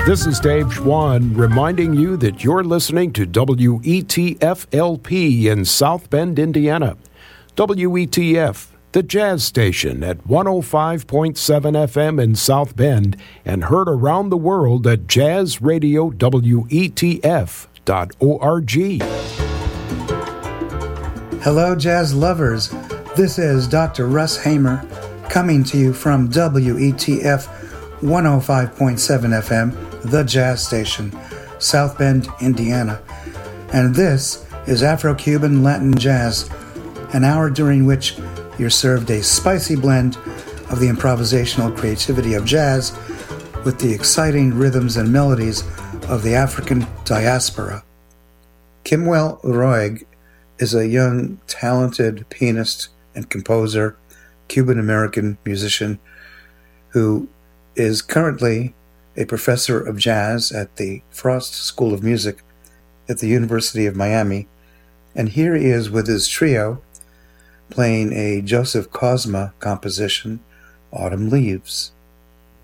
This is Dave Schwann reminding you that you're listening to WETF-LP in South Bend, Indiana. WETF, the jazz station at 105.7 FM in South Bend and heard around the world at jazzradiowetf.org. Hello, jazz lovers. This is Dr. Russ Hamer coming to you from WETF 105.7 FM, the jazz station, South Bend, Indiana. And this is Afro-Cuban Latin Jazz, an hour during which you're served a spicy blend of the improvisational creativity of jazz with the exciting rhythms and melodies of the African diaspora. Kimwell Roig is a young, talented pianist and composer, Cuban-American musician who is currently a professor of jazz at the Frost School of Music at the University of Miami. And here he is with his trio playing a Joseph Cosma composition, Autumn Leaves.